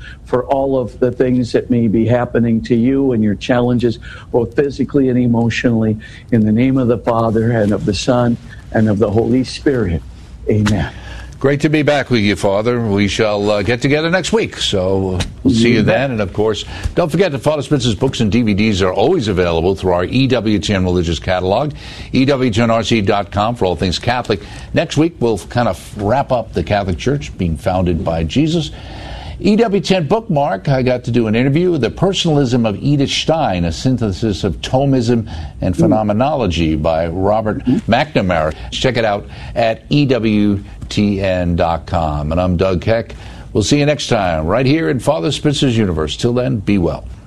for all of the things that may be happening to you and your challenges, both physically and emotionally. In the name of the Father, and of the Son, and of the Holy Spirit. Amen. Great to be back with you, Father. We shall get together next week, so we'll see you then. And, of course, don't forget that Father Spitzer's books and DVDs are always available through our EWTN Religious Catalog, EWTNRC.com for all things Catholic. Next week, we'll kind of wrap up the Catholic Church being founded by Jesus. EWTN bookmark, I got to do an interview with The Personalism of Edith Stein, a synthesis of Thomism and Phenomenology by Robert McNamara. Check it out at EWTN.com. And I'm Doug Keck. We'll see you next time right here in Father Spitzer's Universe. Till then, be well.